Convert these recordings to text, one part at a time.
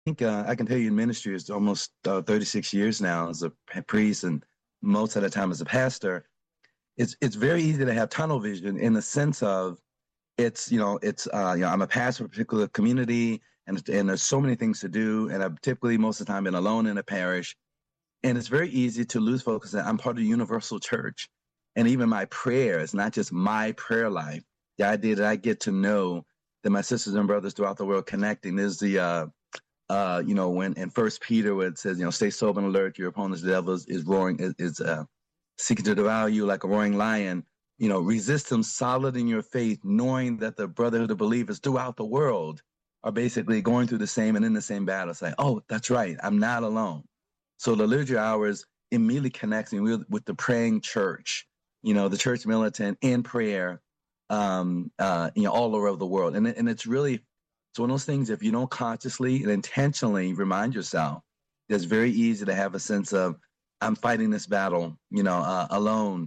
think I can tell you in ministry is almost 36 years now as a priest and most of the time as a pastor. It's very easy to have tunnel vision in the sense of I'm a pastor of a particular community and there's so many things to do. And I've typically most of the time been alone in a parish. And it's very easy to lose focus that I'm part of the universal church. And even my prayer is not just my prayer life. The idea that I get to know that my sisters and brothers throughout the world connecting is when in First Peter where it says, stay sober and alert, your opponent's the devil is roaring, is seeking to devour you like a roaring lion. Resist them solid in your faith, knowing that the brotherhood of believers throughout the world are basically going through the same and in the same battle. Say, oh, that's right, I'm not alone. So the liturgy hours immediately connects me with the praying church, the church militant in prayer, all over the world. And it's one of those things, if you don't consciously and intentionally remind yourself, it's very easy to have a sense of, I'm fighting this battle, alone,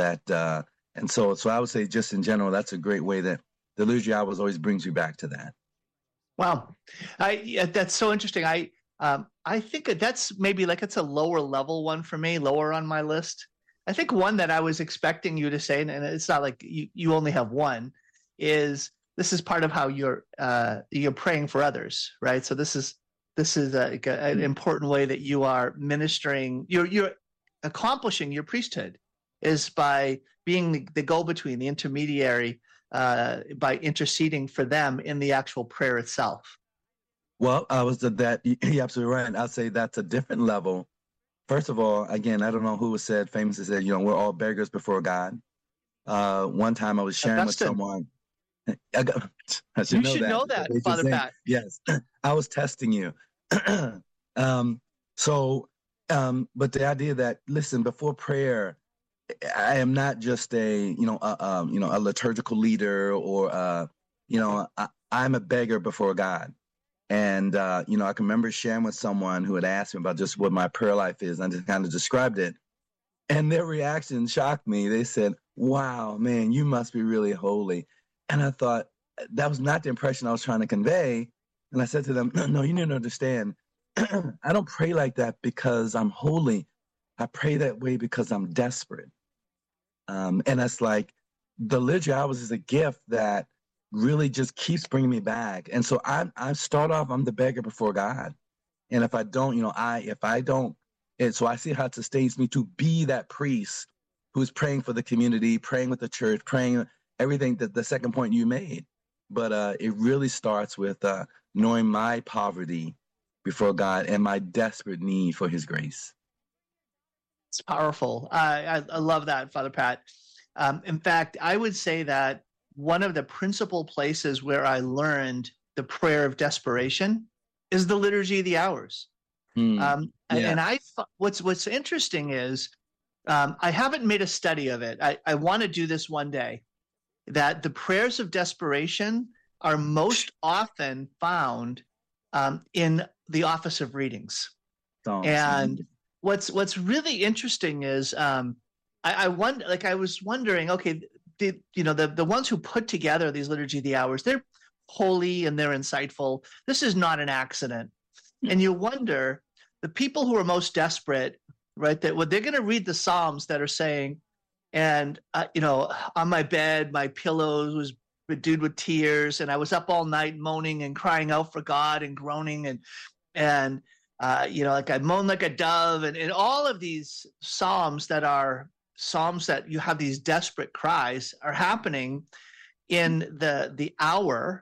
and so I would say just in general, that's a great way that the liturgy hours always brings you back to that. Wow. That's so interesting. I think that's maybe it's a lower level one for me, lower on my list. I think one that I was expecting you to say, and it's not like you only have one, is this is part of how you're praying for others, right? So this is an important way that you are ministering, you're accomplishing your priesthood is by being the go-between, the intermediary, by interceding for them in the actual prayer itself. Well, you're absolutely right. I'll say that's a different level. First of all, again, I don't know who famously said, we're all beggars before God. One time I was sharing with someone. I should know that, Father Pat. Yes, I was testing you. But the idea that, listen, before prayer, I am not just a liturgical leader or I'm a beggar before God. And I can remember sharing with someone who had asked me about just what my prayer life is, and I just kind of described it, and their reaction shocked me. They said, "Wow, man, you must be really holy." And I thought that was not the impression I was trying to convey. And I said to them, "No, you need to understand. I don't pray like that because I'm holy. I pray that way because I'm desperate." And that's like the liturgy hours is a gift that really just keeps bringing me back. And so I start off, I'm the beggar before God. And if I don't, so I see how it sustains me to be that priest who's praying for the community, praying with the church, praying everything that the second point you made. But it really starts with knowing my poverty before God and my desperate need for his grace. It's powerful. I love that, Father Pat. In fact, I would say that one of the principal places where I learned the prayer of desperation is the Liturgy of the Hours. Yeah. And what's interesting is I haven't made a study of it. I want to do this one day, that the prayers of desperation are most often found in the Office of Readings. And what's really interesting is I was wondering, okay, the ones who put together these Liturgy of the Hours, they're holy and they're insightful. This is not an accident. And you wonder, the people who are most desperate, right, they're going to read the Psalms that are saying, and, on my bed, my pillow was bedewed with tears, and I was up all night moaning and crying out for God and groaning, and I moaned like a dove, and all of these Psalms that are Psalms that you have these desperate cries are happening in the hour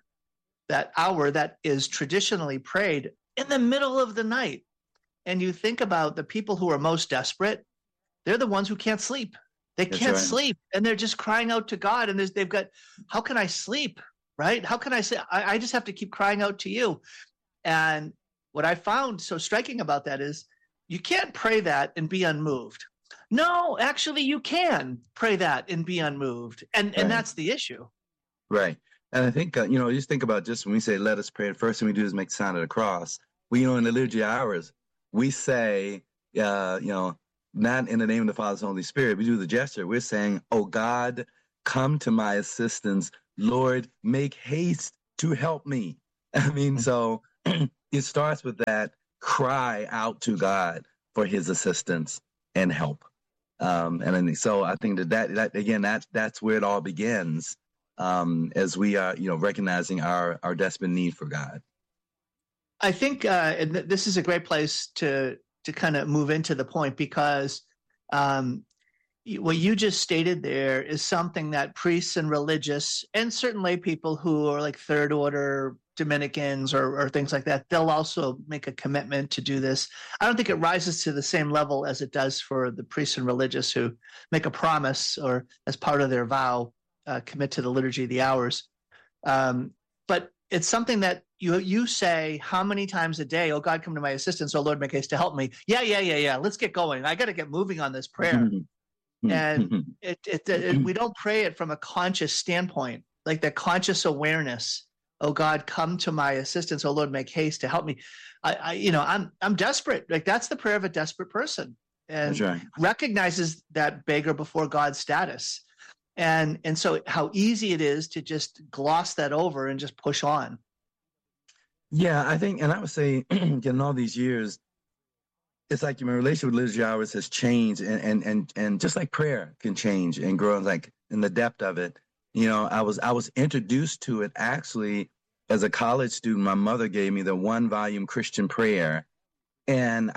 that is traditionally prayed in the middle of the night. And you think about the people who are most desperate, they're the ones who can't sleep. They can't sleep, and they're just crying out to God. And they've got, how can I sleep, right? How can I say, I just have to keep crying out to you. And what I found so striking about that is you can't pray that and be unmoved. No, actually, you can pray that and be unmoved. And that's the issue. Right. And I think, just think about just when we say, let us pray, the first thing we do is make the sign of the cross. In the liturgy hours, we say, not in the name of the Father, Son, Holy Spirit. We do the gesture. We're saying, oh, God, come to my assistance. Lord, make haste to help me. I mean, so it starts with that cry out to God for his assistance and help. So I think that again, that's where it all begins, as we are, recognizing our desperate need for God. I think this is a great place to kind of move into the point, because what you just stated there is something that priests and religious, and certain lay people who are like third order Dominicans or things like that, they'll also make a commitment to do this. I don't think it rises to the same level as it does for the priests and religious who make a promise or as part of their vow, commit to the Liturgy of the Hours. But it's something that you say how many times a day, oh God, come to my assistance, oh Lord, make haste to help me. Yeah. Let's get going. I got to get moving on this prayer. And we don't pray it from a conscious standpoint, like that conscious awareness. Oh God, come to my assistance. Oh Lord, make haste to help me. I'm desperate. Like that's the prayer of a desperate person, and right. Recognizes that beggar before God status. And so how easy it is to just gloss that over and just push on. Yeah, I think, and I would say, in all these years, it's like my relationship with Liturgy Hours has changed, and just like prayer can change and grow, like in the depth of it. I was introduced to it actually as a college student. My mother gave me the 1-volume Christian Prayer, and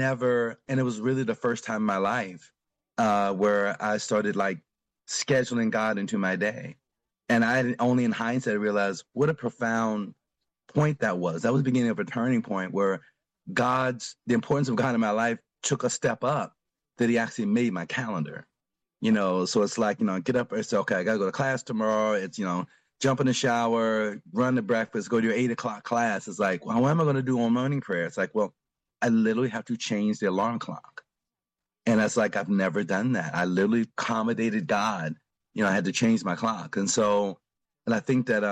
it was really the first time in my life where I started like scheduling God into my day. And I only in hindsight realized what a profound point that was. That was the beginning of a turning point where the importance of God in my life took a step up, that he actually made my calendar. So it's like, get up and say, okay, I got to go to class tomorrow. It's, jump in the shower, run to breakfast, go to your 8:00 class. It's like, well, what am I going to do on morning prayer? It's like, well, I literally have to change the alarm clock. And it's like, I've never done that. I literally accommodated God. I had to change my clock. And I think that,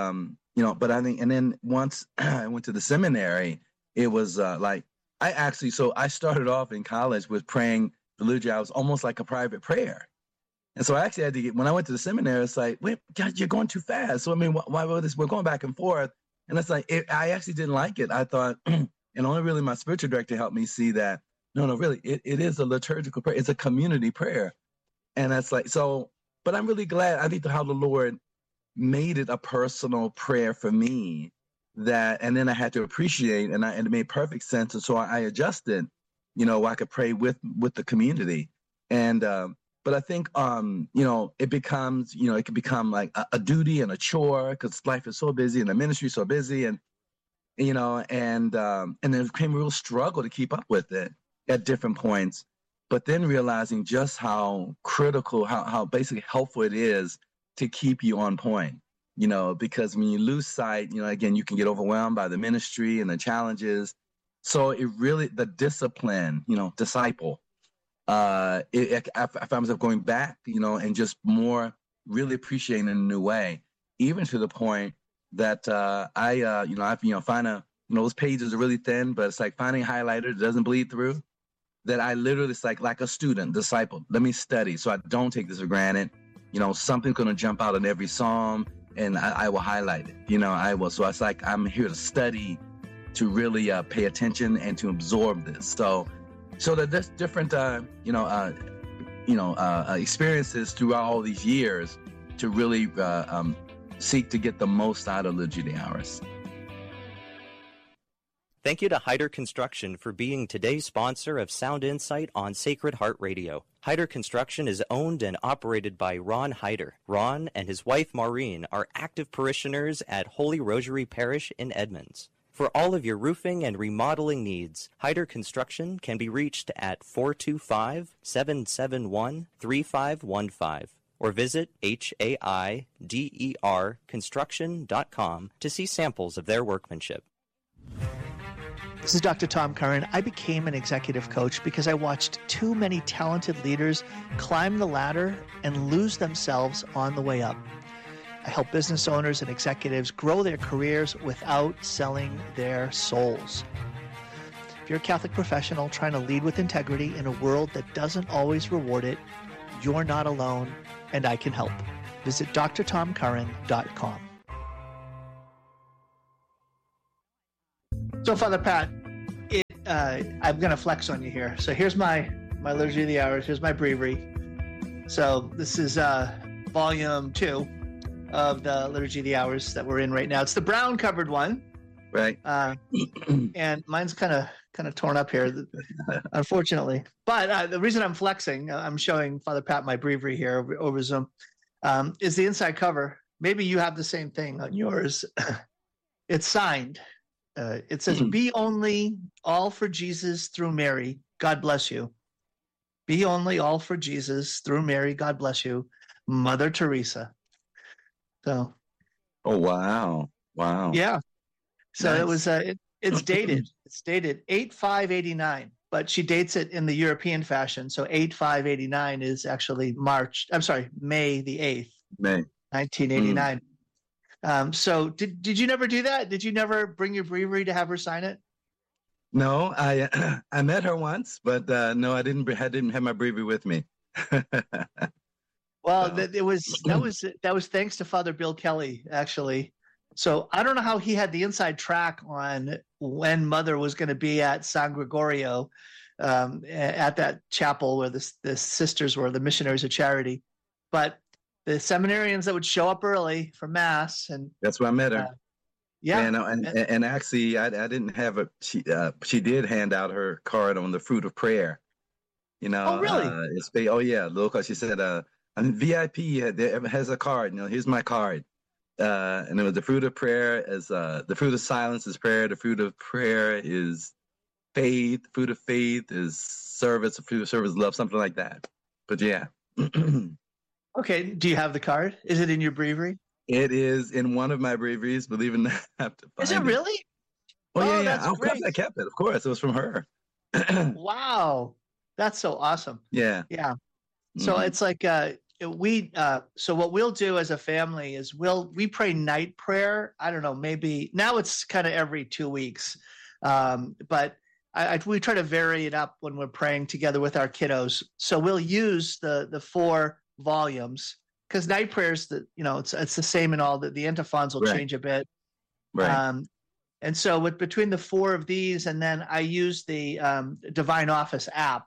and then once I went to the seminary, it was I started off in college with praying the Liturgy Hours almost like a private prayer. And so I actually had to when I went to the seminary, it's like, wait, God, you're going too fast. So, I mean, why this? We're going back and forth. And it's like, I actually didn't like it. I thought, and only really my spiritual director helped me see that, no, really, it is a liturgical prayer. It's a community prayer. And that's like, so, but I'm really glad, I think how the Lord made it a personal prayer for me, and then I had to appreciate, and it made perfect sense. And so I adjusted, I could pray with the community. And, but I think, it becomes, it can become like a duty and a chore because life is so busy and the ministry is so busy, and then it became a real struggle to keep up with it at different points. But then realizing just how critical, how basically helpful it is to keep you on point, because when you lose sight, again, you can get overwhelmed by the ministry and the challenges. So it really, the discipline, disciple, I found myself going back, and just more really appreciating in a new way, even to the point that I find those pages are really thin, but it's like finding a highlighter that doesn't bleed through, that I literally, it's like a student, disciple, let me study so I don't take this for granted. Something's going to jump out in every psalm and I will highlight it, I will. So it's like, I'm here to study, to really pay attention and to absorb this. So there's different, experiences throughout all these years to really seek to get the most out of Liturgy of the Hours. Thank you to Hyder Construction for being today's sponsor of Sound Insight on Sacred Heart Radio. Hyder Construction is owned and operated by Ron Hyder. Ron and his wife Maureen are active parishioners at Holy Rosary Parish in Edmonds. For all of your roofing and remodeling needs, Hyder Construction can be reached at 425-771-3515 or visit HAIDERconstruction.com to see samples of their workmanship. This is Dr. Tom Curran. I became an executive coach because I watched too many talented leaders climb the ladder and lose themselves on the way up. I help business owners and executives grow their careers without selling their souls. If you're a Catholic professional trying to lead with integrity in a world that doesn't always reward it, you're not alone, and I can help. Visit drtomcurran.com. So, Father Pat, I'm going to flex on you here. So here's my Liturgy of the Hours. Here's my breviary. So this is volume 2 of the Liturgy of the Hours that we're in right now. It's the brown covered one. Right. And mine's kind of torn up here, unfortunately. But the reason I'm flexing, I'm showing Father Pat my breviary here over Zoom, is the inside cover. Maybe you have the same thing on yours. It's signed. It says, "Be only, all for Jesus through Mary. God bless you. Be only, all for Jesus through Mary. God bless you, Mother Teresa." So. Oh, wow. Yeah. So nice. It was. It's dated. It's dated 8/5/89, but she dates it in the European fashion. So 8/5/89 is actually May the 8th, May 1989. So did you never do that? Did you never bring your breviary to have her sign it? No, I met her once, but no, I didn't have my breviary with me. Well, that was thanks to Father Bill Kelly, actually. So I don't know how he had the inside track on when Mother was going to be at San Gregorio, at that chapel where the sisters were, the missionaries of charity, but the seminarians that would show up early for Mass, and that's where I met her. Yeah, and actually, I didn't have a. She did hand out her card on the fruit of prayer. You know. Oh, really? Local. She said, "I'm VIP. Has a card. Here's my card." And it was the fruit of prayer as the fruit of silence is prayer. The fruit of prayer is faith. The fruit of faith is service. The fruit of service is love. Something like that. But yeah. Okay. Do you have the card? Is it in your breviary? It is in one of my breviaries. Believe it or not, I have to find it. Is it really? Oh, yeah. That's great. I kept it. Of course, it was from her. Wow, that's so awesome. Yeah. Yeah. So it's like so what we'll do as a family is we pray night prayer. I don't know, maybe now it's kind of every 2 weeks, but we try to vary it up when we're praying together with our kiddos. So we'll use the 4 volumes, because night prayers, it's the same in all the antiphons will change a bit. Right. And so between the 4 of these, and then I use the Divine Office app,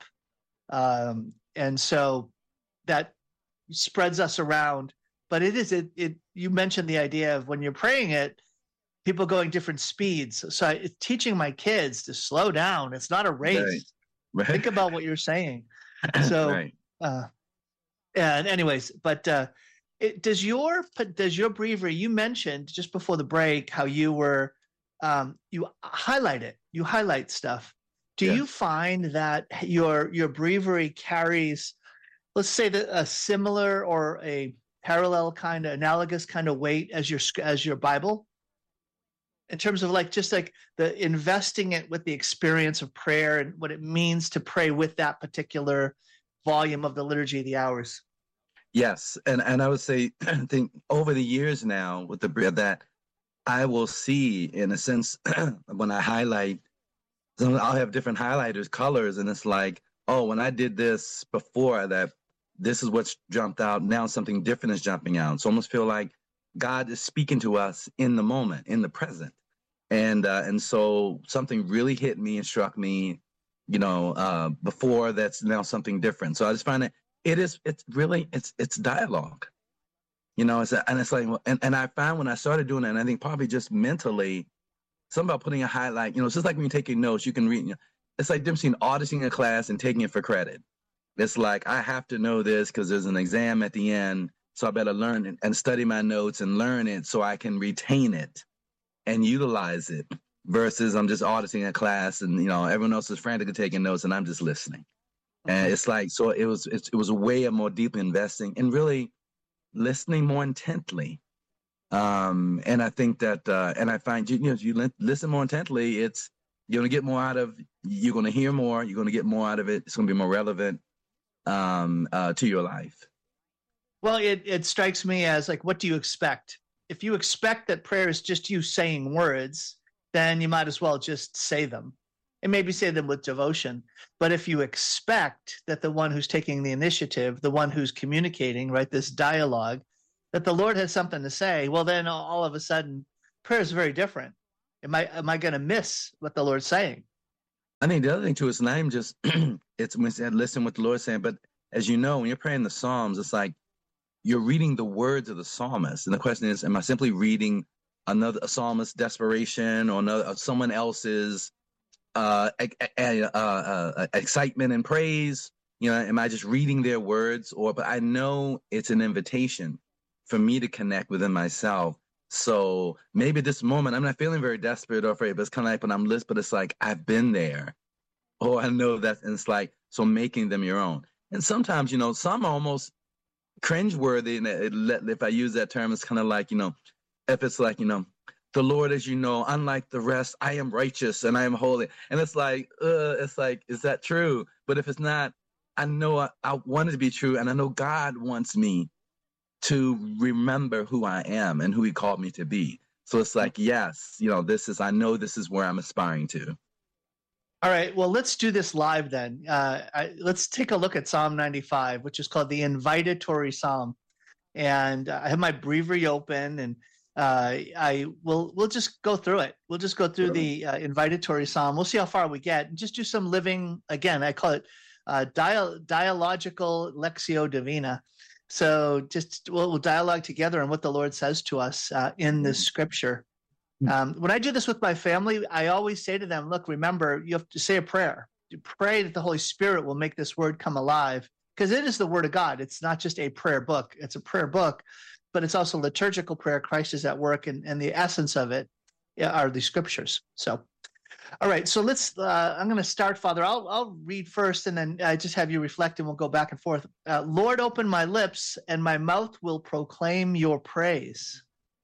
and so that spreads us around. But you mentioned the idea of when you're praying it, people going different speeds. So it's teaching my kids to slow down. It's not a race. Right. Think about what you're saying. So, right. And anyways, but does your breviary, you mentioned just before the break how you were you highlight stuff. Do you find that your breviary carries, let's say, a similar or a parallel kind of analogous kind of weight as your Bible, in terms of just the investing it with the experience of prayer and what it means to pray with that particular volume of the Liturgy of the Hours? Yes, and I would say, I think over the years now with that I will see, in a sense, when I highlight, I'll have different highlighters, colors, and it's like, oh, when I did this before, that this is what's jumped out. Now something different is jumping out. So I almost feel like God is speaking to us in the moment, in the present, and so something really hit me and struck me, before, that's now something different. So I just find that it's dialogue, and I found when I started doing it, and I think probably just mentally, something about putting a highlight, it's just like when you're taking notes, you can read, it's like difference between auditing a class and taking it for credit. It's like, I have to know this because there's an exam at the end, so I better learn it and study my notes and learn it so I can retain it and utilize it, versus I'm just auditing a class and, everyone else is frantically taking notes and I'm just listening. And it's like, so it was a way of more deeply investing and really listening more intently. And I think that, and I find, if you listen more intently, you're going to get more out of, you're going to hear more, you're going to get more out of it. It's going to be more relevant to your life. Well, it strikes me as what do you expect? If you expect that prayer is just you saying words, then you might as well just say them, and maybe say them with devotion. But if you expect that the one who's taking the initiative, the one who's communicating, right, this dialogue, that the Lord has something to say, well, then all of a sudden prayer is very different. Am I going to miss what the Lord's saying? I think the other thing too is not even just it's when said listen what the Lord's saying, but as you know, when you're praying the Psalms, it's like you're reading the words of the psalmist, and the question is, am I simply reading a psalmist's desperation or someone else's excitement and praise? You know, am I just reading their words? But I know it's an invitation for me to connect within myself. So maybe this moment I'm not feeling very desperate or afraid, but it's kind of like when I'm listening, but it's like I've been there. Oh, I know that. And it's like, so making them your own. And sometimes, you know, some are almost cringeworthy. And if I use that term, it's kind of like, you know, if it's like, you know, the Lord, as you know, unlike the rest, I am righteous and I am holy. And it's like, is that true? But if it's not, I know I want it to be true. And I know God wants me to remember who I am and who he called me to be. So it's like, yes, you know, I know this is where I'm aspiring to. All right, well, let's do this live then. Let's take a look at Psalm 95, which is called the Invitatory Psalm. And I have my breviary open, and we'll just go through it. We'll just go through the Invitatory Psalm. We'll see how far we get, and just do some living. Again, I call it dialogical Lectio Divina. So just we'll dialogue together on what the Lord says to us in this scripture. When I do this with my family, I always say to them, look, remember, you have to say a prayer. You pray that the Holy Spirit will make this word come alive, because it is the word of God. It's not just a prayer book. It's a prayer book, but it's also liturgical prayer. Christ is at work, and the essence of it are the scriptures. So, all right, so I'm going to start, Father. I'll read first, and then I just have you reflect, and we'll go back and forth. Lord, open my lips, and my mouth will proclaim your praise.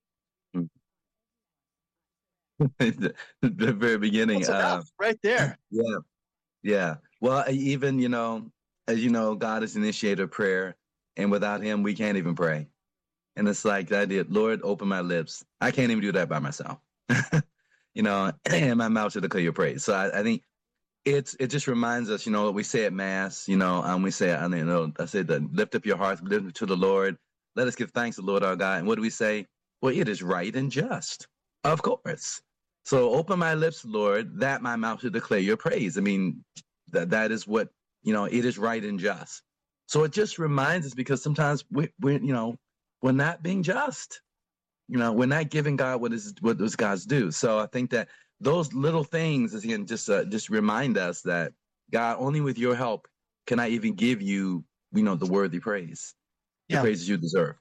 the very beginning. Right there. Yeah. Well, even, you know, as you know, God is the initiator of prayer, and without him, we can't even pray. And it's like the idea, Lord, open my lips. I can't even do that by myself. You know, and my mouth should declare your praise. So I think it just reminds us, you know, we say at Mass, you know, we say, I said that lift up your hearts, lift to the Lord. Let us give thanks to the Lord our God. And what do we say? Well, it is right and just, of course. So open my lips, Lord, that my mouth should declare your praise. I mean, that is what, you know, it is right and just. So it just reminds us, because sometimes we're not being just. You know, we're not giving God what does God's due. So I think that those little things, again, just remind us that God, only with your help can I even give you, you know, the worthy praise, the praises you deserve.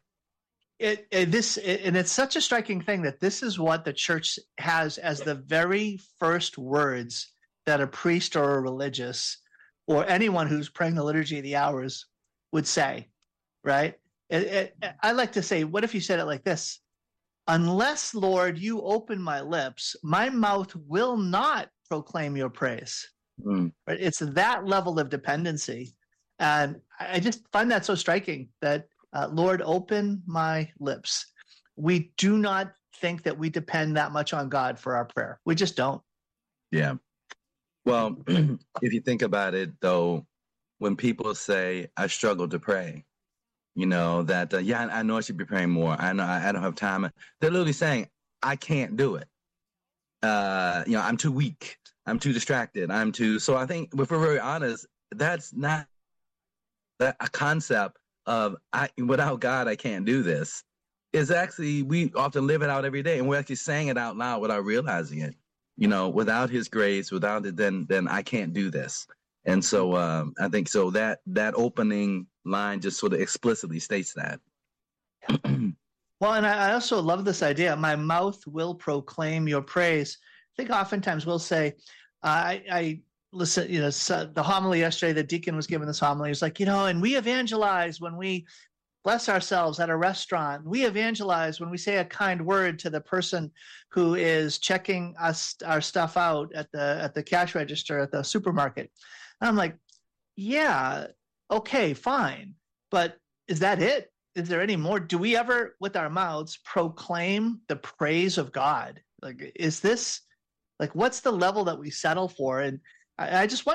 It's such a striking thing that this is what the church has as the very first words that a priest or a religious or anyone who's praying the Liturgy of the Hours would say, right? I like to say, what if you said it like this? Unless, Lord, you open my lips, my mouth will not proclaim your praise. Right? It's that level of dependency. And I just find that so striking that, Lord, open my lips. We do not think that we depend that much on God for our prayer. We just don't. Yeah. Well, if you think about it, though, when people say, I struggle to pray, you know, that, I know I should be praying more. I know I don't have time. They're literally saying, I can't do it. You know, I'm too weak. I'm too distracted. So I think, if we're very honest, that's not a concept of without God, I can't do this. Is actually, we often live it out every day, and we're actually saying it out loud without realizing it. You know, without his grace, without it, then I can't do this. And so I think so that opening line just sort of explicitly states that. Well, and I also love this idea. My mouth will proclaim your praise. I think oftentimes we'll say, I listen, you know, the homily yesterday, the deacon was giving this homily. He was like, you know, and we evangelize when we bless ourselves at a restaurant. We evangelize when we say a kind word to the person who is checking our stuff out at the cash register at the supermarket. And I'm like, yeah, okay, fine. But is that it? Is there any more? Do we ever, with our mouths, proclaim the praise of God? Like, is this, like, what's the level that we settle for? And I just wonder,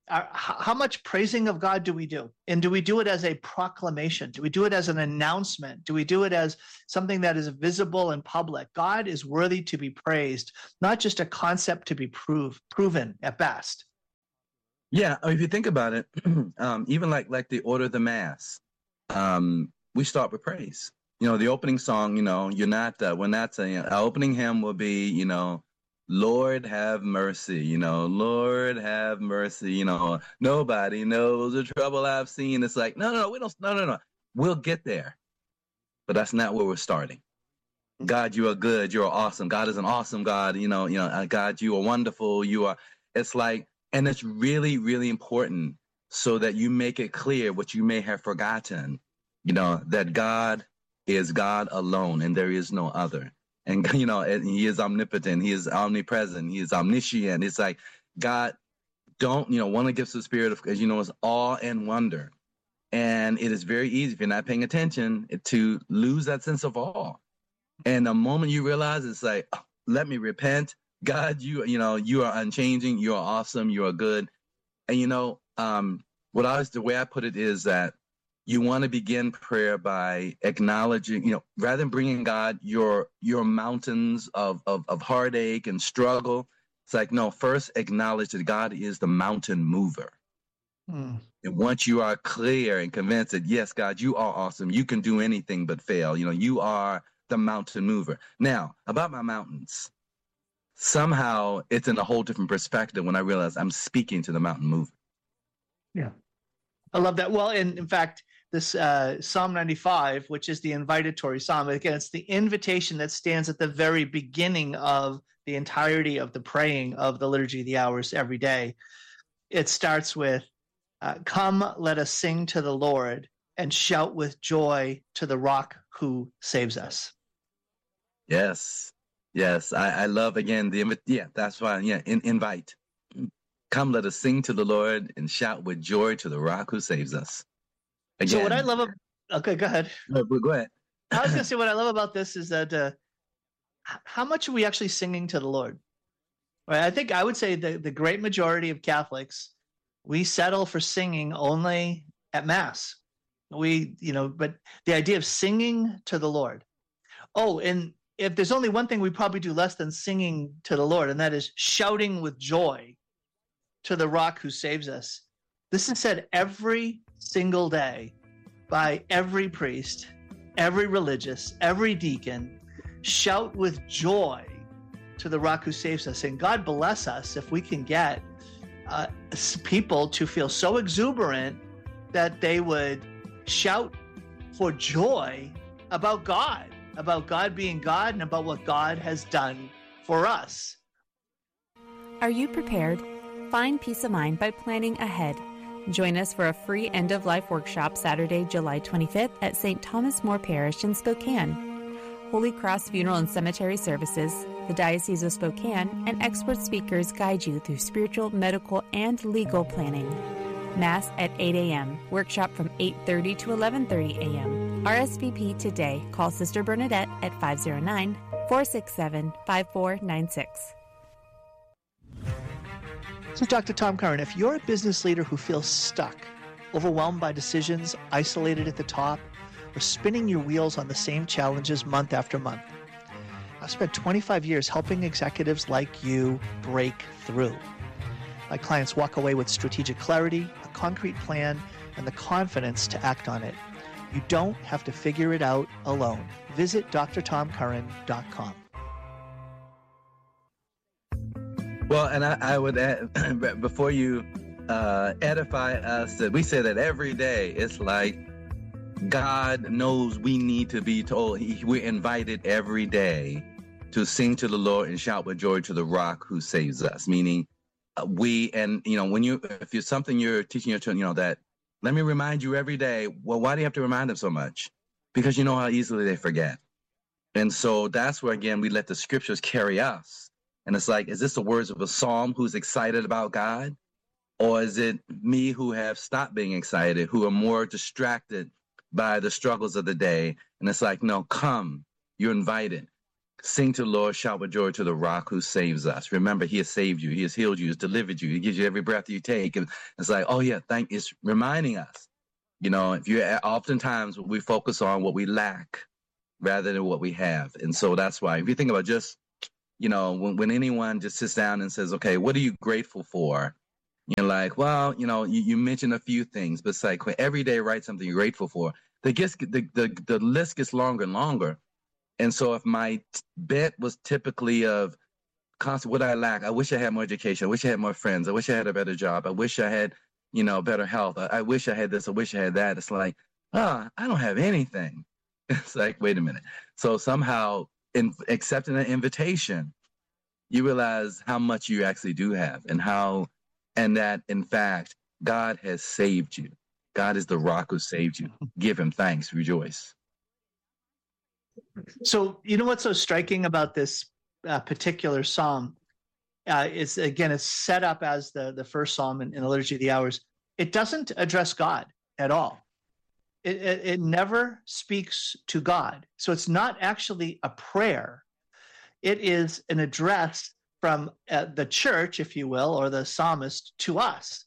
how much praising of God do we do? And do we do it as a proclamation? Do we do it as an announcement? Do we do it as something that is visible and public? God is worthy to be praised, not just a concept to be proven at best. Yeah, if you think about it, even like the order of the Mass, we start with praise. The opening song, we're not saying, our opening hymn will be, Lord have mercy, Lord have mercy, nobody knows the trouble I've seen. It's like, no. We'll get there. But that's not where we're starting. God, you are good. You are awesome. God is an awesome God. God, you are wonderful. It's like, and it's really, really important so that you make it clear what you may have forgotten, that God is God alone and there is no other. And, he is omnipotent. He is omnipresent. He is omniscient. It's like, God, one that gives the spirit of, as is awe and wonder. And it is very easy, if you're not paying attention, to lose that sense of awe. And the moment you realize, it's like, let me repent. God, you are unchanging. You are awesome. You are good. And, the way I put it is that you want to begin prayer by acknowledging, rather than bringing God your mountains of heartache and struggle. It's like, no, first acknowledge that God is the mountain mover. And once you are clear and convinced that, yes, God, you are awesome. You can do anything but fail. You are the mountain mover. Now, about my mountains, somehow it's in a whole different perspective when I realize I'm speaking to the mountain mover. Yeah. I love that. Well, in fact, this Psalm 95, which is the invitatory psalm, again, it's the invitation that stands at the very beginning of the entirety of the praying of the Liturgy of the Hours every day. It starts with, come, let us sing to the Lord and shout with joy to the rock who saves us. Yes. I love, again, that's why, invite. Come, let us sing to the Lord and shout with joy to the rock who saves us. Again, so what I love, okay, go ahead. No, go ahead. I was going to say, what I love about this is that how much are we actually singing to the Lord? Right? I would say the great majority of Catholics, we settle for singing only at Mass. But the idea of singing to the Lord. Oh, and if there's only one thing we probably do less than singing to the Lord, and that is shouting with joy to the rock who saves us. This is said every single day by every priest, every religious, every deacon. Shout with joy to the rock who saves us. And God bless us if we can get people to feel so exuberant that they would shout for joy about God being God and about what God has done for us. Are you prepared? Find peace of mind by planning ahead. Join us for a free end-of-life workshop Saturday, July 25th at St. Thomas More Parish in Spokane. Holy Cross Funeral and Cemetery Services, the Diocese of Spokane, and expert speakers guide you through spiritual, medical, and legal planning. Mass at 8 a.m. Workshop from 8:30 to 11:30 a.m. RSVP today. Call Sister Bernadette at 509-467-5496. So, Dr. Tom Curran, if you're a business leader who feels stuck, overwhelmed by decisions, isolated at the top, or spinning your wheels on the same challenges month after month, I've spent 25 years helping executives like you break through. My clients walk away with strategic clarity, a concrete plan, and the confidence to act on it. You don't have to figure it out alone. Visit drtomcurran.com. Well, and I would add, before you edify us, that we say that every day. It's like God knows we need to be told. We're invited every day to sing to the Lord and shout with joy to the rock who saves us. Meaning, if you're something you're teaching your children, that, let me remind you every day. Well, why do you have to remind them so much? Because you know how easily they forget. And so that's where, again, we let the scriptures carry us. And it's like, is this the words of a psalm who's excited about God? Or is it me who have stopped being excited, who are more distracted by the struggles of the day? And it's like, no, come, you're invited. Sing to the Lord, shout with joy to the rock who saves us. Remember, he has saved you. He has healed you. He has delivered you. He gives you every breath you take. And it's like, oh yeah, it's reminding us, if you oftentimes we focus on what we lack rather than what we have. And so that's why if you think about just, when anyone just sits down and says, okay, what are you grateful for? You're like, well, you mentioned a few things, but it's like every day write something you're grateful for. The list gets longer and longer. And so if my bent was typically of constant, what I lack, I wish I had more education. I wish I had more friends. I wish I had a better job. I wish I had, better health. I wish I had this. I wish I had that. It's like, I don't have anything. It's like, wait a minute. So somehow in accepting an invitation, you realize how much you actually do have and that in fact, God has saved you. God is the rock who saved you. Give him thanks. Rejoice. So, what's so striking about this particular psalm is, again, it's set up as the first psalm in the Liturgy of the Hours. It doesn't address God at all. It never speaks to God. So it's not actually a prayer. It is an address from the church, if you will, or the psalmist to us.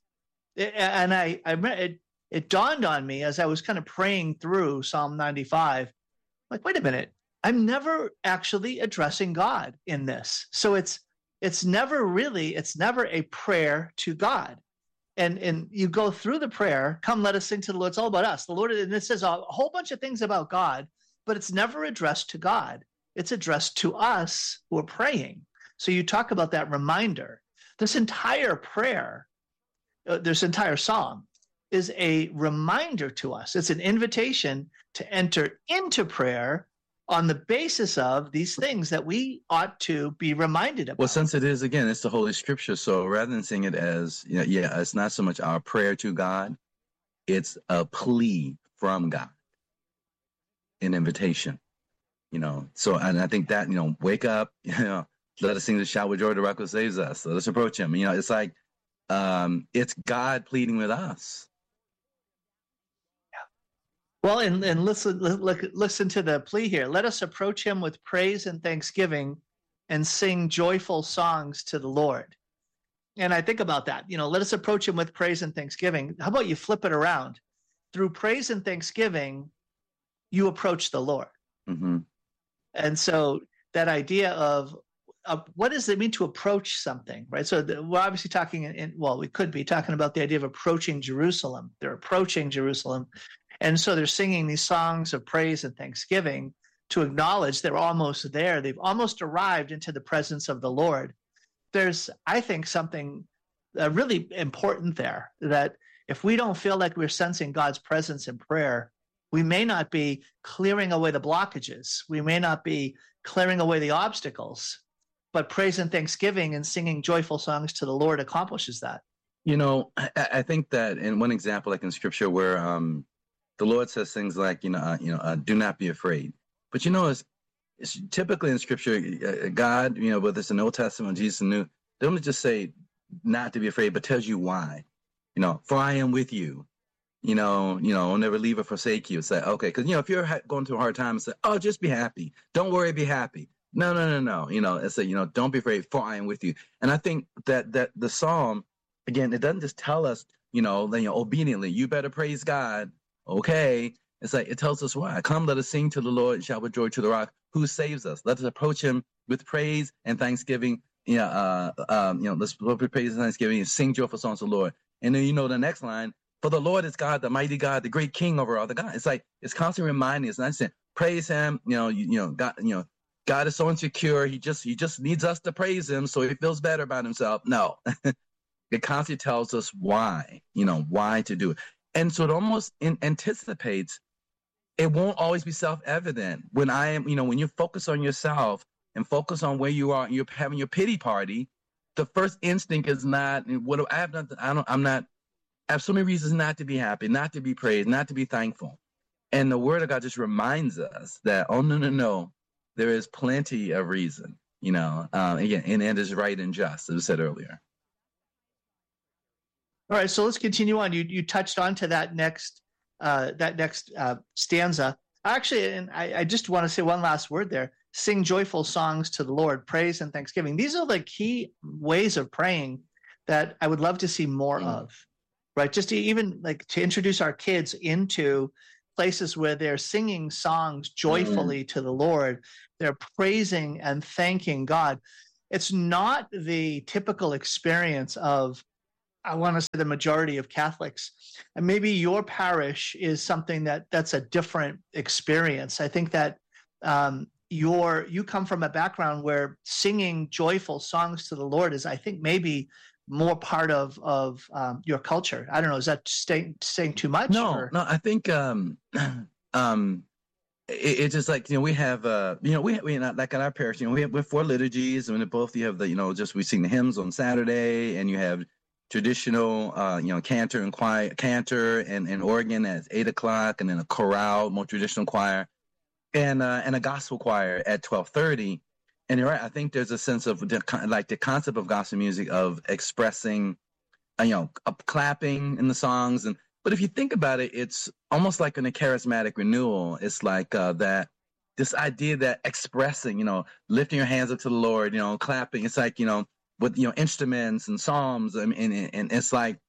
It dawned on me as I was kind of praying through Psalm 95, like, wait a minute, I'm never actually addressing God in this. So it's never a prayer to God. And you go through the prayer, come, let us sing to the Lord. It's all about us. The Lord, and it says a whole bunch of things about God, but it's never addressed to God. It's addressed to us who are praying. So you talk about that reminder. This entire prayer, this entire psalm is a reminder to us. It's an invitation to enter into prayer on the basis of these things that we ought to be reminded about. Well, since it is, again, it's the Holy Scripture. So rather than seeing it as, it's not so much our prayer to God, it's a plea from God, an invitation, So, and I think that, wake up, let us sing the shout with joy, the rock who saves us. So let's approach him. It's like, it's God pleading with us. Well, and listen to the plea here. Let us approach him with praise and thanksgiving and sing joyful songs to the Lord. And I think about that. Let us approach him with praise and thanksgiving. How about you flip it around? Through praise and thanksgiving, you approach the Lord. Mm-hmm. And so that idea of what does it mean to approach something, right? So we're obviously talking we could be talking about the idea of approaching Jerusalem. They're approaching Jerusalem. And so they're singing these songs of praise and thanksgiving to acknowledge they're almost there. They've almost arrived into the presence of the Lord. There's, I think, something really important there, that if we don't feel like we're sensing God's presence in prayer, we may not be clearing away the blockages. We may not be clearing away the obstacles, but praise and thanksgiving and singing joyful songs to the Lord accomplishes that. I think that in one example, like in Scripture, where the Lord says things like, do not be afraid. But it's typically in Scripture, God, whether it's in the Old Testament, Jesus in the New, they don't just say not to be afraid, but tells you why. For I am with you. I'll never leave or forsake you. It's like, okay, because if you're going through a hard time, it's like, oh, just be happy. Don't worry, be happy. No. It's like, don't be afraid, for I am with you. And I think that the psalm, again, it doesn't just tell us, obediently, you better praise God. Okay. It's like, it tells us why. Come, let us sing to the Lord and shout with joy to the rock who saves us. Let us approach him with praise and thanksgiving. Let's with praise and thanksgiving and sing joyful songs to the Lord. And then, the next line, for the Lord is God, the mighty God, the great King over all the gods. It's like, it's constantly reminding us, and I said, praise him. God is so insecure. He just needs us to praise him so he feels better about himself. No, it constantly tells us why, why to do it. And so it almost anticipates, it won't always be self-evident. When when you focus on yourself and focus on where you are and you're having your pity party, the first instinct is not, what I have done, I have so many reasons not to be happy, not to be praised, not to be thankful. And the word of God just reminds us that, oh, no, there is plenty of reason, again, and it is right and just, as I said earlier. All right, so let's continue on. You touched on to that next stanza. Actually, and I just want to say one last word there. sing joyful songs to the Lord, praise and thanksgiving. These are the key ways of praying that I would love to see more of, right? Just to even like to introduce our kids into places where they're singing songs joyfully to the Lord. They're praising and thanking God. It's not the typical experience of, I want to say, the majority of Catholics. And maybe your parish is something that's a different experience. I think that you come from a background where singing joyful songs to the Lord is, I think, maybe more part of your culture. I don't know. Is that saying too much? No, I think it's just like, we have we not like at our parish, we have 4 liturgies, and both you have the just we sing the hymns on Saturday, and you have traditional cantor and choir, cantor and organ at 8:00, and then a chorale, more traditional choir, and a gospel choir at 12:30. And you're right. I think there's a sense of the concept of gospel music of expressing, clapping in the songs. But if you think about it, it's almost like in a charismatic renewal. It's like this idea that expressing, lifting your hands up to the Lord, clapping. It's like, with, instruments and psalms. And it's like,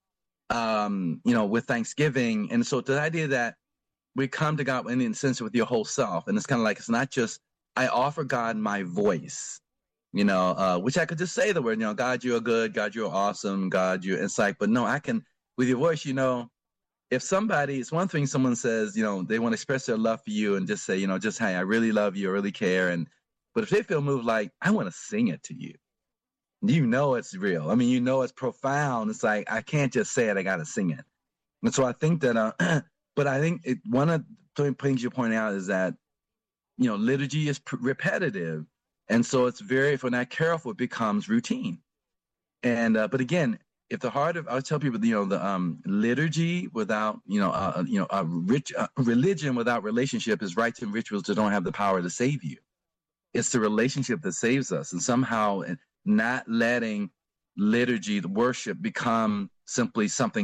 with thanksgiving. And so the idea that we come to God in a sense with your whole self. And it's kind of like, it's not just, I offer God my voice, which I could just say the word, God, you're good. God, you're awesome. God, it's like, but no, I can, with your voice, if somebody, it's one thing someone says, they want to express their love for you and just say, just, hey, I really love you, I really care. But if they feel moved, like, I want to sing it to you, it's real. I mean, it's profound. It's like, I can't just say it, I got to sing it. And so I think that, but I think one of the things you point out is that, liturgy is repetitive. And so it's if we're not careful, it becomes routine. And, but again, if the heart of, I tell people, the liturgy without, a rich religion without relationship is rites and rituals that don't have the power to save you. It's the relationship that saves us. And somehow not letting liturgy, the worship, become simply something,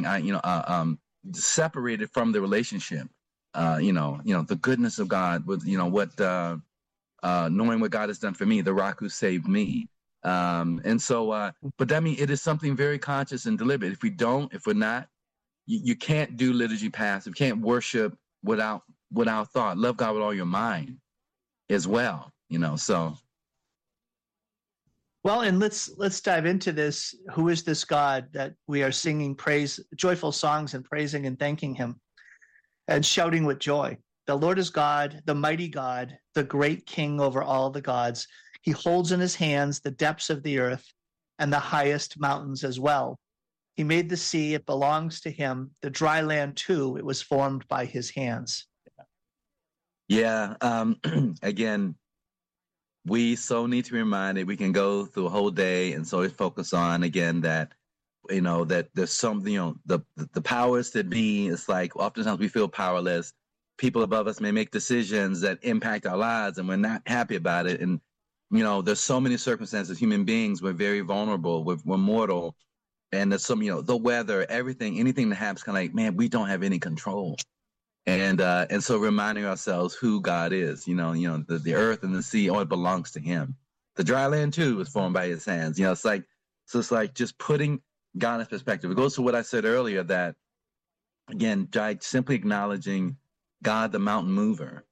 separated from the relationship. The goodness of God with, knowing what God has done for me, the rock who saved me. And so, but that means it is something very conscious and deliberate. If we're not, you can't do liturgy passive. You can't worship without thought. Love God with all your mind as well, so. Well, and let's dive into this. Who is this God that we are singing joyful songs and praising and thanking him and shouting with joy? The Lord is God, the mighty God, the great King over all the gods. He holds in his hands the depths of the earth and the highest mountains as well. He made the sea, it belongs to him. The dry land too, it was formed by his hands. Yeah. Again, we so need to be reminded, we can go through a whole day and so focus on, again, that, that there's something, the powers that be, it's like oftentimes we feel powerless. People above us may make decisions that impact our lives and we're not happy about it. And, there's so many circumstances, human beings, we're very vulnerable, we're mortal. And there's some, the weather, everything, anything that happens, kind of like, man, we don't have any control. And so reminding ourselves who God is, the earth and the sea, it belongs to him. The dry land too was formed by his hands. It's like just putting God in perspective. It goes to what I said earlier, that again, simply acknowledging God, the mountain mover,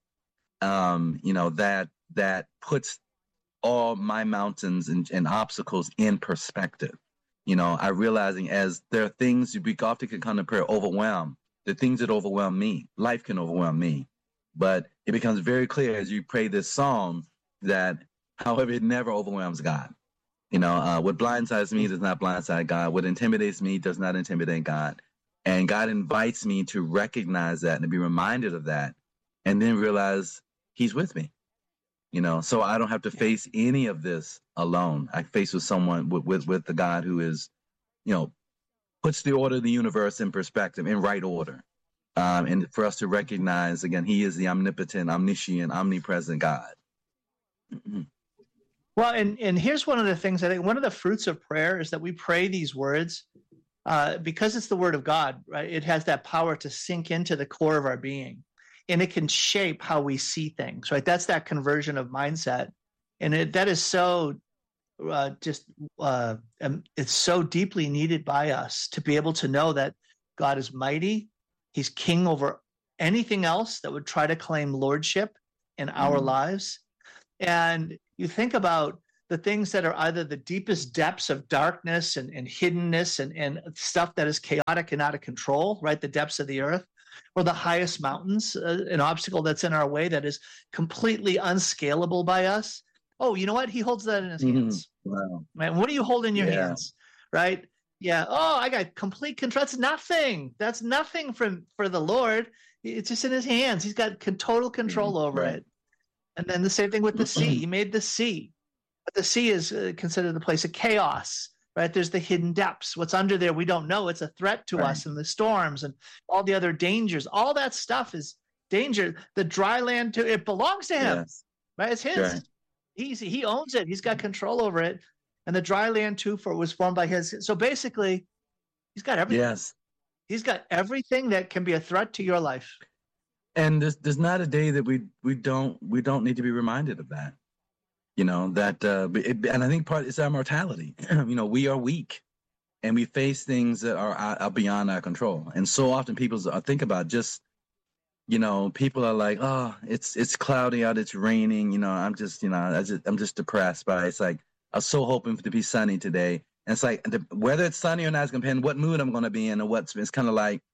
that puts all my mountains and obstacles in perspective. I realizing as there are things we often can come to prayer overwhelmed. The things that overwhelm me, life can overwhelm me. But it becomes very clear as you pray this psalm that, however, it never overwhelms God. What blindsides me does not blindside God. What intimidates me does not intimidate God. And God invites me to recognize that and to be reminded of that, and then realize he's with me. So I don't have to face any of this alone. I face with someone, with the God who is, puts the order of the universe in perspective, in right order. And for us to recognize, again, he is the omnipotent, omniscient, omnipresent God. Well, and here's one of the things, I think one of the fruits of prayer is that we pray these words because it's the word of God, right? It has that power to sink into the core of our being, and it can shape how we see things, right? That's that conversion of mindset. And that is so it's so deeply needed by us to be able to know that God is mighty. He's king over anything else that would try to claim lordship in our lives. And you think about the things that are either the deepest depths of darkness and hiddenness and stuff that is chaotic and out of control, right? The depths of the earth, or the highest mountains, an obstacle that's in our way that is completely unscalable by us. Oh, you know what? He holds that in his hands. Wow. Right? What do you hold in your hands? Right? Yeah. Oh, I got complete control. That's nothing. That's nothing for the Lord. It's just in his hands. He's got total control over it. And then the same thing with the sea. He made the sea. But the sea is considered the place of chaos, right? There's the hidden depths. What's under there, we don't know. It's a threat to us, and the storms and all the other dangers. All that stuff is danger. The dry land, too, it belongs to him, right? It's his. Right. He owns it. He's got control over it. And the dry land, too, for it was formed by his. So basically, he's got everything. Yes. He's got everything that can be a threat to your life. And there's not a day that we don't need to be reminded of that. You know, that and I think part it's our mortality. You know, we are weak, and we face things that are beyond our control. And so often people think about just, you know, people are like, oh, it's cloudy out, it's raining. You know, I'm just depressed by it. It's like I was so hoping for it to be sunny today. And it's like whether it's sunny or not is going to depend what mood I'm going to be in, or it's kind of like.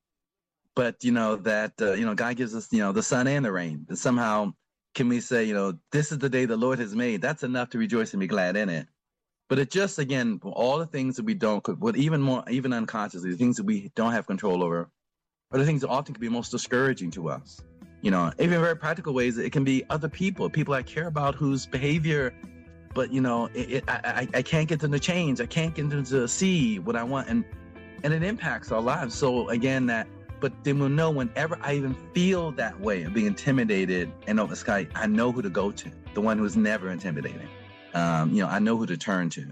But you know that you know, God gives us, you know, the sun and the rain. And somehow can we say, you know, this is the day the Lord has made. That's enough to rejoice and be glad in it. But it just, again, all the things that we don't, even unconsciously, the things that we don't have control over, are the things that often can be most discouraging to us. You know, even in very practical ways, it can be other people I care about whose behavior, but you know, I can't get them to change. I can't get them to see what I want, and it impacts our lives. So again, but then we'll know whenever I even feel that way of being intimidated and over the sky, I know who to go to, the one who is never intimidating. You know, I know who to turn to.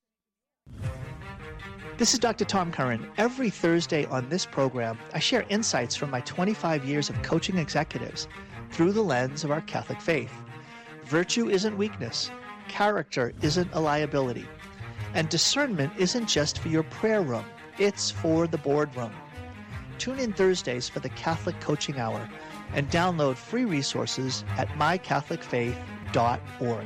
This is Dr. Tom Curran. Every Thursday on this program, I share insights from my 25 years of coaching executives through the lens of our Catholic faith. Virtue isn't weakness. Character isn't a liability. And discernment isn't just for your prayer room. It's for the boardroom. Tune in Thursdays for the Catholic Coaching Hour and download free resources at mycatholicfaith.org.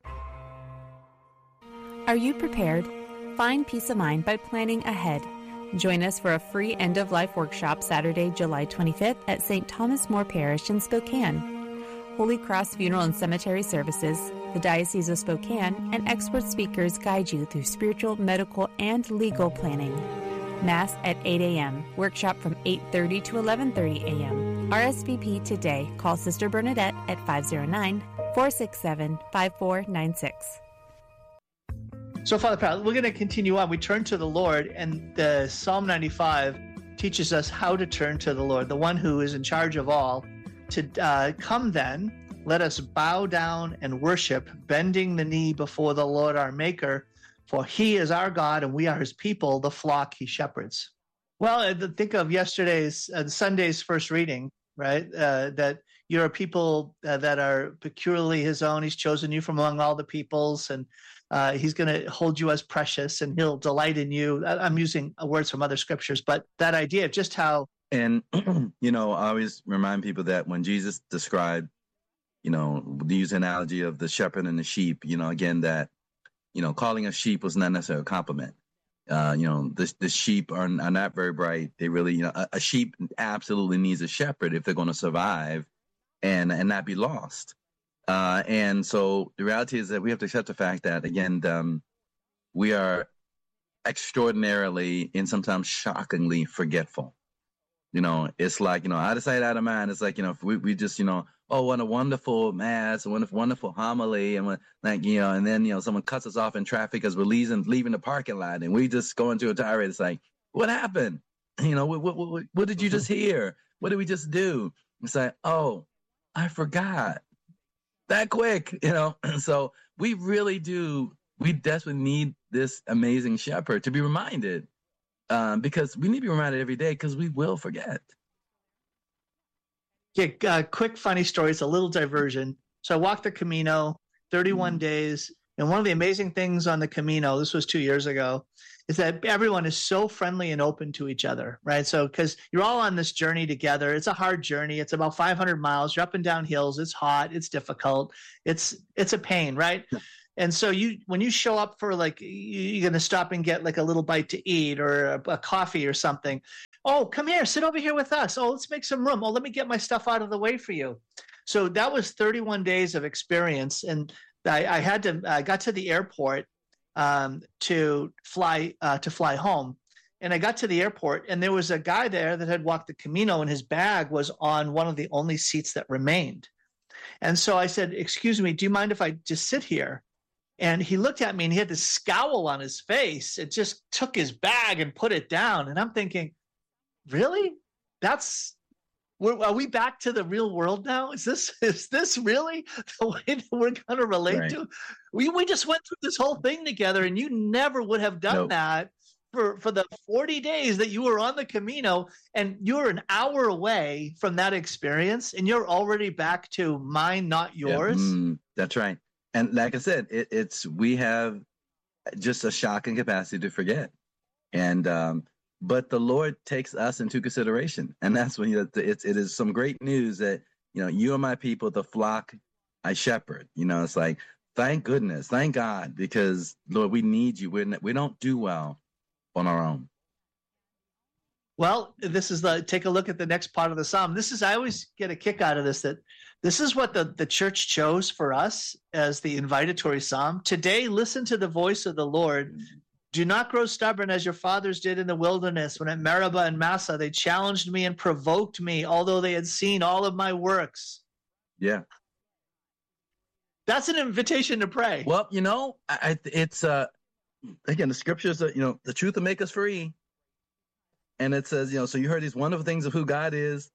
Are you prepared? Find peace of mind by planning ahead. Join us for a free end-of-life workshop Saturday, July 25th at St. Thomas More Parish in Spokane. Holy Cross Funeral and Cemetery Services, the Diocese of Spokane, and expert speakers guide you through spiritual, medical, and legal planning. Mass at 8 a.m. Workshop from 8:30 to 11:30 a.m. RSVP today. Call Sister Bernadette at 509-467-5496. So, Father Pat, we're going to continue on. We turn to the Lord, and the Psalm 95 teaches us how to turn to the Lord, the one who is in charge of all. To come then, let us bow down and worship, bending the knee before the Lord our Maker. For he is our God, and we are his people, the flock he shepherds. Well, think of yesterday's, Sunday's first reading, right? That you're a people that are peculiarly his own. He's chosen you from among all the peoples, and he's going to hold you as precious, and he'll delight in you. I'm using words from other scriptures, but that idea of just how... And, you know, I always remind people that when Jesus described, you know, use analogy of the shepherd and the sheep, you know, again, that, you know, calling a sheep was not necessarily a compliment. You know, the sheep are not very bright. They really, you know, a sheep absolutely needs a shepherd if they're going to survive and not be lost. And so the reality is that we have to accept the fact that, again, we are extraordinarily and sometimes shockingly forgetful. You know, it's like, you know, out of sight, out of mind. It's like, you know, if we just, you know, oh, what a wonderful mass, wonderful homily, and like, you know, and then, you know, someone cuts us off in traffic as we're leaving the parking lot, and we just go into a tirade. It's like, what happened? You know, what did you just hear? What did we just do? It's like, oh, I forgot that quick, you know. So we really do. We desperately need this amazing shepherd to be reminded. Because we need to be reminded every day, because we will forget. Yeah, quick funny story. It's a little diversion. So I walked the Camino 31 days. And one of the amazing things on the Camino, this was 2 years ago, is that everyone is so friendly and open to each other, right? So, because you're all on this journey together. It's a hard journey. It's about 500 miles. You're up and down hills. It's hot. It's difficult. It's a pain, right? And so when you show up for like, you're going to stop and get like a little bite to eat or a coffee or something. Oh, come here, sit over here with us. Oh, let's make some room. Oh, let me get my stuff out of the way for you. So that was 31 days of experience. And I got to the airport to fly home. And I got to the airport and there was a guy there that had walked the Camino and his bag was on one of the only seats that remained. And so I said, excuse me, do you mind if I just sit here? And he looked at me and he had this scowl on his face. It just took his bag and put it down. And I'm thinking, really? Are we back to the real world now? Is this really the way that we're going to relate to? We just went through this whole thing together, and you never would have done that for the 40 days that you were on the Camino, and you're an hour away from that experience, and you're already back to mine, not yours. That's right. And like I said, we have just a shocking capacity to forget. And but the Lord takes us into consideration. And that's when it is some great news that, you are my people, the flock I shepherd. It's like, thank goodness, thank God, because Lord, we need you. We don't do well on our own. Well, take a look at the next part of the Psalm. I always get a kick out of this, that this is what the church chose for us as the invitatory Psalm. Today, listen to the voice of the Lord. Do not grow stubborn as your fathers did in the wilderness, when at Meribah and Massah they challenged me and provoked me, although they had seen all of my works. Yeah. That's an invitation to pray. Well, it's again, the scriptures are, the truth will make us free. And it says, so you heard these wonderful things of who God is.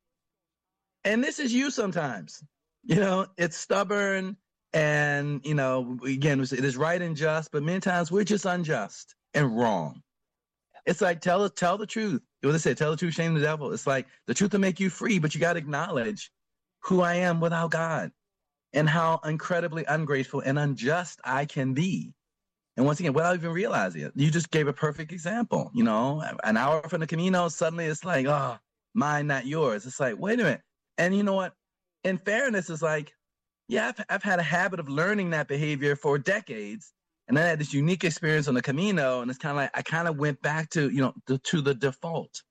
And this is you sometimes. It's stubborn and, again, it is right and just, but many times we're just unjust and wrong. It's like, tell the truth. What they say, tell the truth, shame the devil. It's like the truth will make you free, but you got to acknowledge who I am without God and how incredibly ungrateful and unjust I can be. And once again, without even realizing it, you just gave a perfect example. An hour from the Camino, suddenly it's like, oh, mine, not yours. It's like, wait a minute. And you know what? In fairness, it's like, yeah, I've had a habit of learning that behavior for decades. And then I had this unique experience on the Camino, and it's kind of like I kind of went back to, to the default.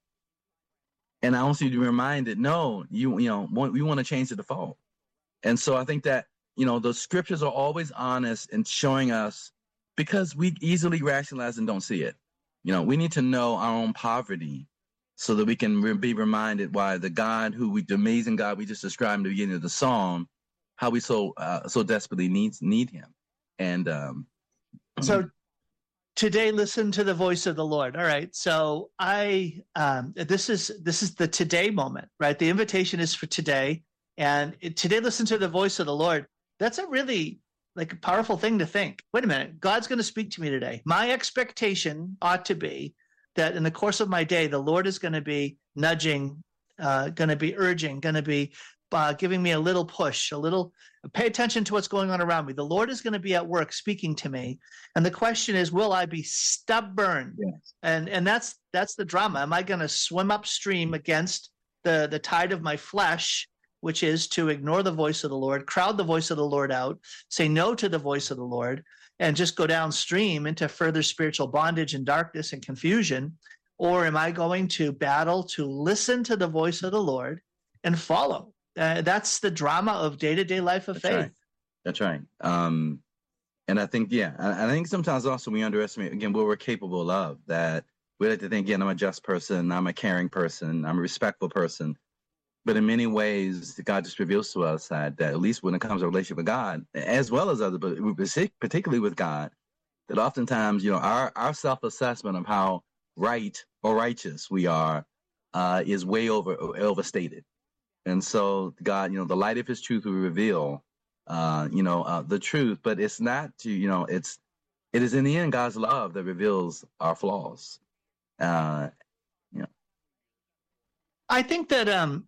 And I want you to be reminded, no, we want to change the default. And so I think that, the scriptures are always honest in showing us, because we easily rationalize and don't see it. We need to know our own poverty so that we can be reminded why the amazing God we just described in the beginning of the Psalm, how we so desperately need him. And so today, listen to the voice of the Lord. All right. So this is the today moment, right? The invitation is for today. And today, listen to the voice of the Lord. That's a really a powerful thing to think. Wait a minute, God's going to speak to me today. My expectation ought to be that in the course of my day, the Lord is going to be nudging, going to be urging, going to be giving me a little push, pay attention to what's going on around me. The Lord is going to be at work speaking to me. And the question is, will I be stubborn? Yes. And that's the drama. Am I going to swim upstream against the tide of my flesh, which is to ignore the voice of the Lord, crowd the voice of the Lord out, say no to the voice of the Lord, and just go downstream into further spiritual bondage and darkness and confusion? Or am I going to battle to listen to the voice of the Lord and follow? That's the drama of day-to-day life of faith. Right. That's right. And I think, I think sometimes also we underestimate, again, what we're capable of, that we like to think, again, I'm a just person, I'm a caring person, I'm a respectful person. But in many ways, God just reveals to us that at least when it comes to a relationship with God, as well as others, but particularly with God, that oftentimes, our self-assessment of how right or righteous we are is way overstated. And so God, the light of his truth will reveal, the truth, but it's not to, it is in the end God's love that reveals our flaws. I think that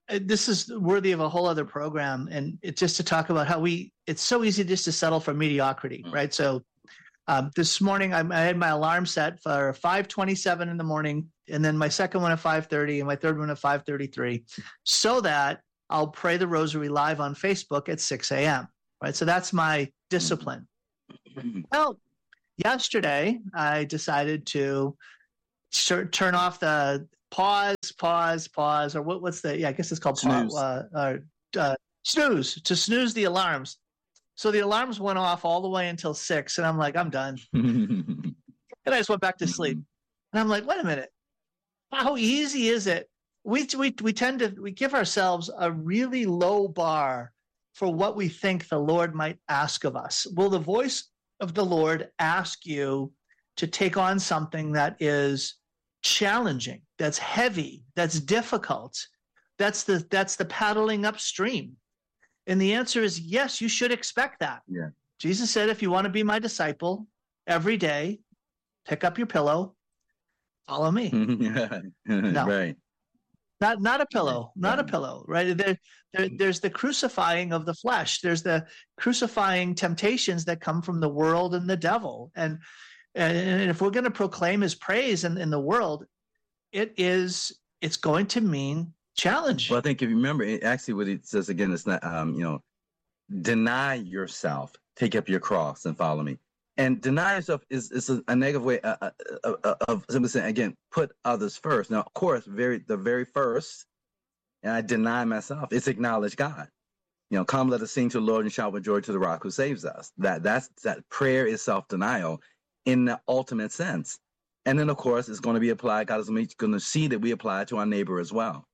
this is worthy of a whole other program, and it's just to talk about how it's so easy just to settle for mediocrity, right? So this morning I had my alarm set for 5:27 in the morning, and then my second one at 5:30 and my third one at 5:33, so that I'll pray the rosary live on Facebook at 6 a.m., right? So that's my discipline. Well, yesterday I decided to turn off the pause, or what's I guess it's called snooze. Snooze, to snooze the alarms. So the alarms went off all the way until 6, and I'm like, I'm done. And I just went back to sleep. And I'm like, wait a minute, how easy is it? We tend to give ourselves a really low bar for what we think the Lord might ask of us. Will the voice of the Lord ask you to take on something that is challenging, that's heavy, that's difficult, that's the paddling upstream? And the answer is yes, you should expect that. Yeah. Jesus said, if you want to be my disciple, every day, pick up your pillow, follow me. No. Right. Not a pillow, not a pillow, right? There's the crucifying of the flesh. There's the crucifying temptations that come from the world and the devil. And if we're going to proclaim his praise in the world, it's going to mean challenge. Well, I think if you remember, actually what it says again, it's not, deny yourself, take up your cross and follow me. And deny yourself is a negative way of simply saying, again, put others first. Now, of course, the very first, and I deny myself, it's acknowledge God. Come, let us sing to the Lord and shout with joy to the rock who saves us. That prayer is self-denial in the ultimate sense. And then, of course, it's going to be applied. God is going to see that we apply it to our neighbor as well.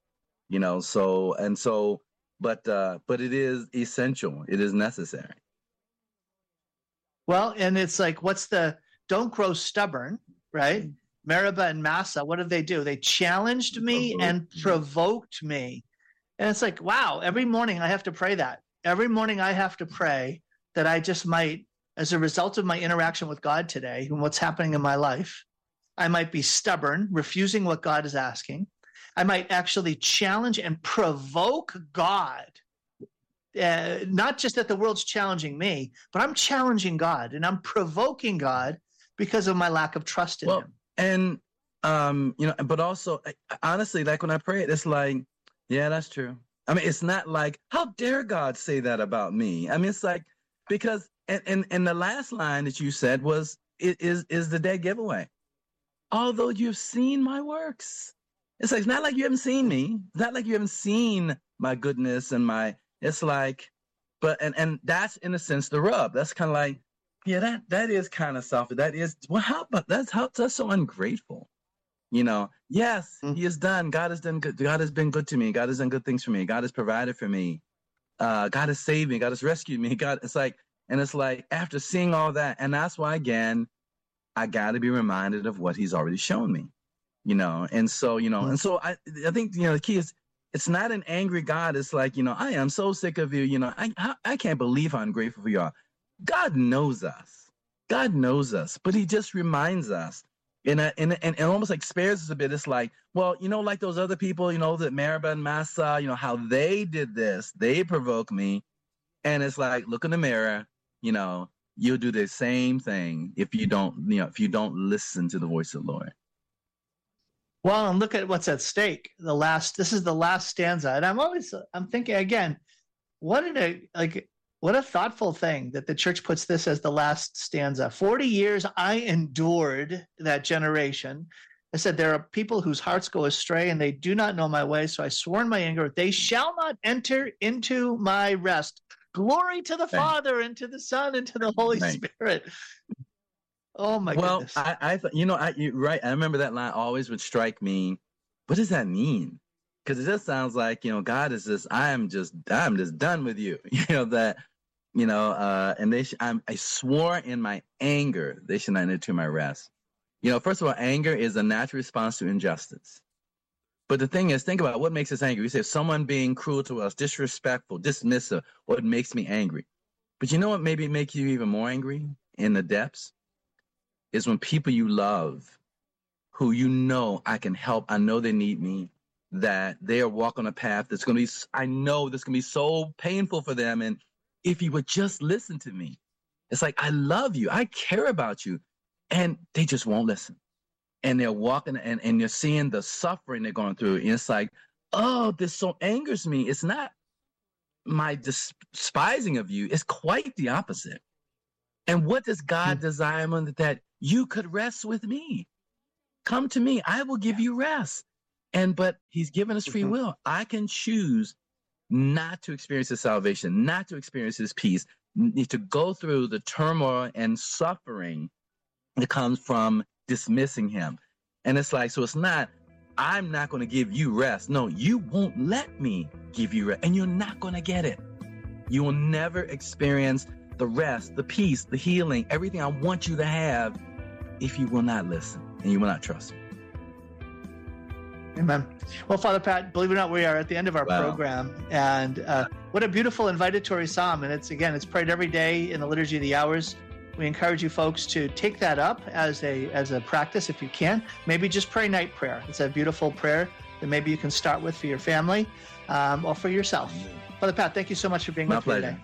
But it is essential. It is necessary. Well, and it's like, don't grow stubborn, right? Meribah and Massa, what did they do? They challenged me and provoked me. And it's like, wow, every morning I have to pray that. Every morning I have to pray that I just might, as a result of my interaction with God today and what's happening in my life, I might be stubborn, refusing what God is asking. I might actually challenge and provoke God. Not just that the world's challenging me, but I'm challenging God and I'm provoking God because of my lack of trust in him. And, but also, honestly, like when I pray, it's like, yeah, that's true. I mean, it's not like, how dare God say that about me? I mean, it's like, because, and the last line that you said was, is the dead giveaway. Although you've seen my works. It's like, it's not like you haven't seen me. It's not like you haven't seen my goodness and it's like, but, and that's in a sense the rub. That's kind of like, yeah, that is kind of selfish. That is, well, that's so ungrateful. Yes, he has done. God has done good. God has been good to me. God has done good things for me. God has provided for me. God has saved me. God has rescued me. it's like after seeing all that, and that's why, again, I got to be reminded of what he's already shown me, and so, and so I think, the key is, it's not an angry God. It's like, I am so sick of you. I can't believe how ungrateful you are. God knows us. God knows us, but he just reminds us and almost like spares us a bit. It's like, well, like those other people, that Meribah and Massa, how they did this, they provoke me. And it's like, look in the mirror, you'll do the same thing if you don't listen to the voice of the Lord. Well, and look at what's at stake. This is the last stanza. And I'm thinking again, what a thoughtful thing that the church puts this as the last stanza. 40 years I endured that generation. I said, there are people whose hearts go astray and they do not know my way. So I swore in my anger, they shall not enter into my rest. Glory to the Father and to the Son and to the Holy Spirit. Oh my goodness. Well, you're right. I remember that line always would strike me. What does that mean? Because it just sounds like, God is just, I'm just done with you. And I swore in my anger, they should not enter into my rest. First of all, anger is a natural response to injustice. But the thing is, think about what makes us angry. We say someone being cruel to us, disrespectful, dismissive, what makes me angry. But you know what maybe makes you even more angry in the depths? Is when people you love, who I can help, I know they need me, that they are walking a path that's going to be, I know this can be so painful for them. And if you would just listen to me, it's like, I love you. I care about you. And they just won't listen. And they're walking and you're seeing the suffering they're going through. And it's like, oh, this so angers me. It's not my despising of you. It's quite the opposite. And what does God desire more than that? You could rest with me. Come to me. I will give you rest. But he's given us free will. I can choose not to experience his salvation, not to experience his peace, to go through the turmoil and suffering that comes from dismissing him. And it's like, so it's not, I'm not going to give you rest. No, you won't let me give you rest. And you're not going to get it. You will never experience the rest, the peace, the healing, everything I want you to have if you will not listen and you will not trust me. Amen. Well, Father Pat, believe it or not, we are at the end of our program. And what a beautiful invitatory psalm. And it's prayed every day in the Liturgy of the Hours. We encourage you folks to take that up as a practice if you can. Maybe just pray night prayer. It's a beautiful prayer that maybe you can start with for your family or for yourself. Father Pat, thank you so much for being with me today.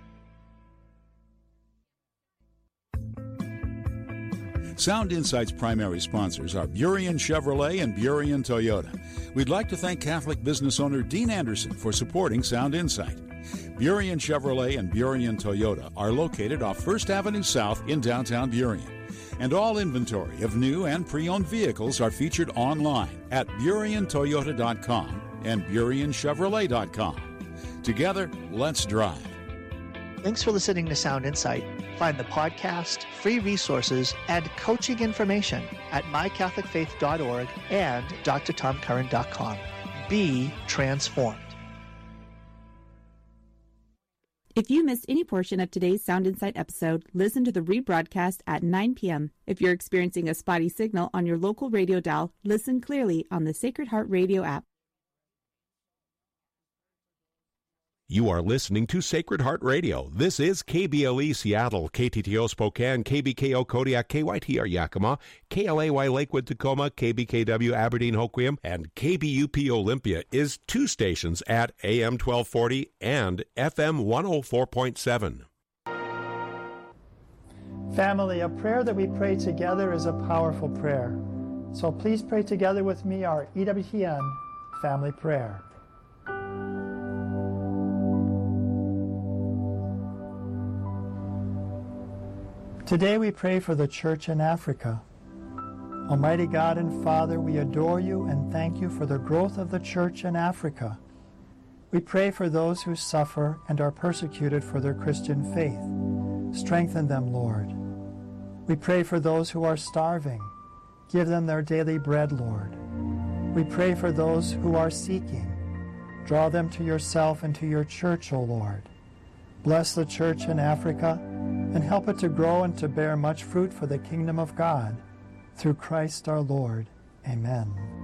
Sound Insight's primary sponsors are Burien Chevrolet and Burien Toyota. We'd like to thank Catholic business owner Dean Anderson for supporting Sound Insight. Burien Chevrolet and Burien Toyota are located off 1st Avenue South in downtown Burien. And all inventory of new and pre-owned vehicles are featured online at BurienToyota.com and BurienChevrolet.com. Together, let's drive. Thanks for listening to Sound Insight. Find the podcast, free resources, and coaching information at mycatholicfaith.org and drtomcurran.com. Be transformed. If you missed any portion of today's Sound Insight episode, listen to the rebroadcast at 9 p.m. If you're experiencing a spotty signal on your local radio dial, listen clearly on the Sacred Heart Radio app. You are listening to Sacred Heart Radio. This is KBLE Seattle, KTTO Spokane, KBKO Kodiak, KYTR Yakima, KLAY Lakewood Tacoma, KBKW Aberdeen Hoquiam, and KBUP Olympia is 2 stations at AM 1240 and FM 104.7. Family, a prayer that we pray together is a powerful prayer. So please pray together with me our EWTN family prayer. Today we pray for the Church in Africa. Almighty God and Father, we adore you and thank you for the growth of the Church in Africa. We pray for those who suffer and are persecuted for their Christian faith. Strengthen them, Lord. We pray for those who are starving. Give them their daily bread, Lord. We pray for those who are seeking. Draw them to yourself and to your Church, O Lord. Bless the Church in Africa and help it to grow and to bear much fruit for the kingdom of God. Through Christ our Lord. Amen.